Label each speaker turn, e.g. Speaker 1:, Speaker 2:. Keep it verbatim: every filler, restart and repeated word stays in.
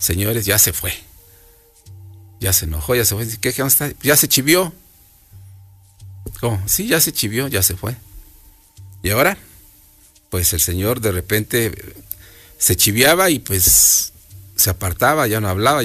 Speaker 1: señores, ya se fue. Ya se enojó, ya se fue. ¿Qué, qué está? Ya se chivió. ¿Cómo? Sí, ya se chivió, ya se fue. ¿Y ahora? Pues el señor de repente se chiviaba y pues se apartaba, ya no hablaba.